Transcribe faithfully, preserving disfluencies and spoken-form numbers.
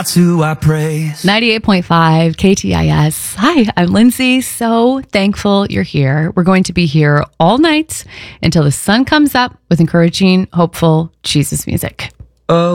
That's who I praise. ninety-eight point five K T I S. Hi, I'm Lindsay. So thankful you're here. We're going to be here all night until the sun comes up with encouraging, hopeful Jesus music. Oh.